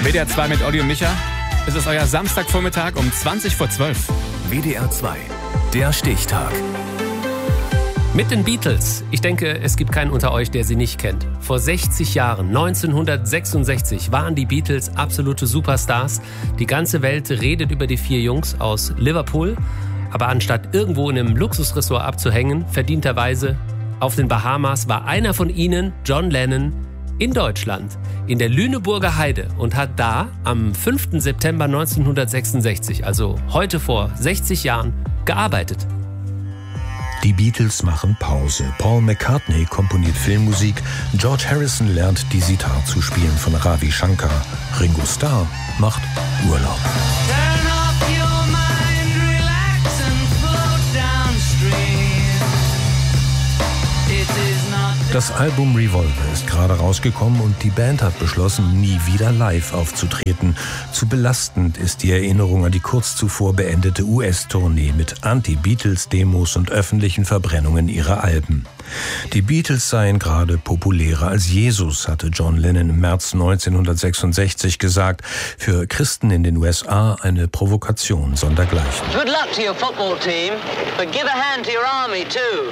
WDR 2 mit Olli und Micha. Es ist euer Samstagvormittag um 20:12. WDR 2, der Stichtag. Mit den Beatles. Ich denke, es gibt keinen unter euch, der sie nicht kennt. Vor 60 Jahren, 1966, waren die Beatles absolute Superstars. Die ganze Welt redet über die 4 Jungs aus Liverpool. Aber anstatt irgendwo in einem Luxusressort abzuhängen, verdienterweise auf den Bahamas, war einer von ihnen, John Lennon, in Deutschland, in der Lüneburger Heide und hat da am 5. September 1966, also heute vor 60 Jahren, gearbeitet. Die Beatles machen Pause. Paul McCartney komponiert Filmmusik. George Harrison lernt die Sitar zu spielen von Ravi Shankar. Ringo Starr macht Urlaub. Das Album Revolver ist gerade rausgekommen und die Band hat beschlossen, nie wieder live aufzutreten. Zu belastend ist die Erinnerung an die kurz zuvor beendete US-Tournee mit Anti-Beatles-Demos und öffentlichen Verbrennungen ihrer Alben. Die Beatles seien gerade populärer als Jesus, hatte John Lennon im März 1966 gesagt. Für Christen in den USA eine Provokation sondergleichen. Good luck to your football team, but give a hand to your army too.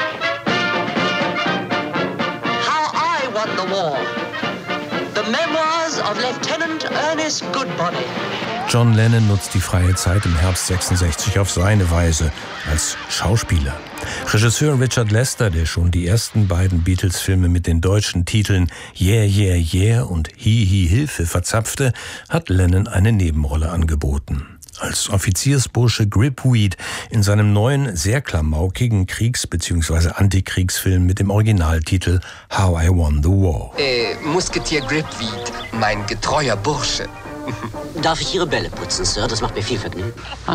The war. The Memoirs of Lieutenant Ernest Goodbody. John Lennon nutzt die freie Zeit im Herbst 66 auf seine Weise, als Schauspieler. Regisseur Richard Lester, der schon die ersten beiden Beatles-Filme mit den deutschen Titeln Yeah, Yeah, Yeah und Hi, Hi, Hilfe verzapfte, hat Lennon eine Nebenrolle angeboten. Als Offiziersbursche Gripweed in seinem neuen, sehr klamaukigen Kriegs- bzw. Antikriegsfilm mit dem Originaltitel How I Won the War. Musketier Gripweed, mein getreuer Bursche. Darf ich Ihre Bälle putzen, Sir? Das macht mir viel Vergnügen.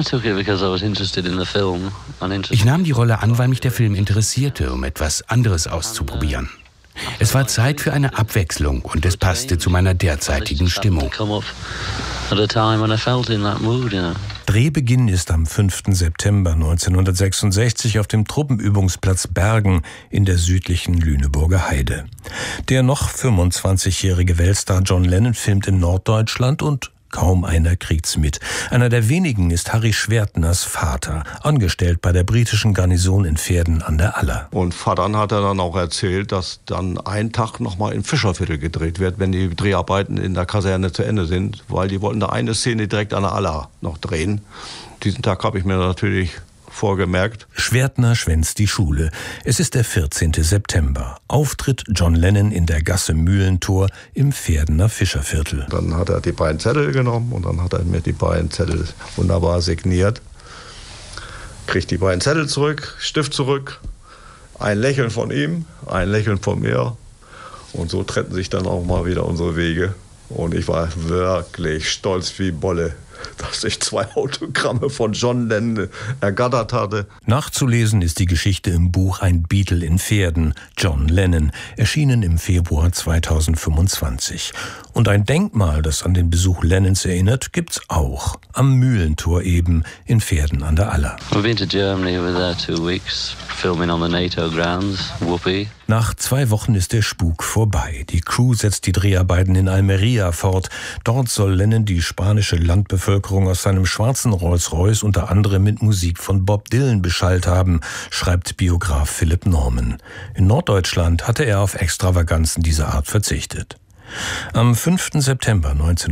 Ich nahm die Rolle an, weil mich der Film interessierte, um etwas anderes auszuprobieren. Es war Zeit für eine Abwechslung und es passte zu meiner derzeitigen Stimmung. Drehbeginn ist am 5. September 1966 auf dem Truppenübungsplatz Bergen in der südlichen Lüneburger Heide. Der noch 25-jährige Weltstar John Lennon filmt in Norddeutschland und kaum einer kriegt's mit. Einer der wenigen ist Harry Schwertners Vater, angestellt bei der britischen Garnison in Verden an der Aller. Und Vater hat er dann auch erzählt, dass dann ein Tag nochmal im Fischerviertel gedreht wird, wenn die Dreharbeiten in der Kaserne zu Ende sind, weil die wollten da eine Szene direkt an der Aller noch drehen. Diesen Tag habe ich mir natürlich vorgemerkt. Schwertner schwänzt die Schule. Es ist der 14. September. Auftritt John Lennon in der Gasse Mühlentor im Verdener Fischerviertel. Dann hat er die beiden Zettel genommen und dann hat er mir die beiden Zettel wunderbar signiert. Kriegt die beiden Zettel zurück, Stift zurück, ein Lächeln von ihm, ein Lächeln von mir. Und so trennten sich dann auch mal wieder unsere Wege. Und ich war wirklich stolz wie Bolle, dass ich 2 Autogramme von John Lennon ergattert hatte. Nachzulesen ist die Geschichte im Buch Ein Beatle in Verden, John Lennon, erschienen im Februar 2025. Und ein Denkmal, das an den Besuch Lennons erinnert, gibt's auch. Am Mühlentor eben in Verden an der Aller. We've been to Germany, we were there 2 weeks, filming on the NATO grounds, Whoopee. Nach 2 Wochen ist der Spuk vorbei. Die Crew setzt die Dreharbeiten in Almeria fort. Dort soll Lennon die spanische Landbevölkerung aus seinem schwarzen Rolls-Royce unter anderem mit Musik von Bob Dylan beschallt haben, schreibt Biograf Philipp Norman. In Norddeutschland hatte er auf Extravaganzen dieser Art verzichtet. Am 5. September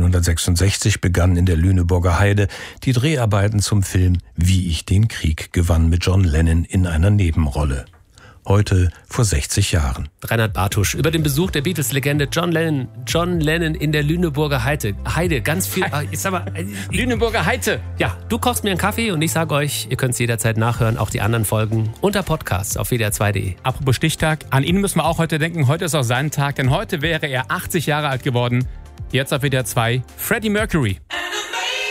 1966 begannen in der Lüneburger Heide die Dreharbeiten zum Film Wie ich den Krieg gewann mit John Lennon in einer Nebenrolle. Heute vor 60 Jahren. Reinhard Bartusch über den Besuch der Beatles-Legende John Lennon in der Lüneburger Heide. Ganz viel. Lüneburger Heide. Ja, du kochst mir einen Kaffee und ich sage euch, ihr könnt es jederzeit nachhören, auch die anderen Folgen unter Podcasts auf wdr2.de. Apropos Stichtag, an ihn müssen wir auch heute denken. Heute ist auch sein Tag, denn heute wäre er 80 Jahre alt geworden. Jetzt auf WDR 2, Freddie Mercury.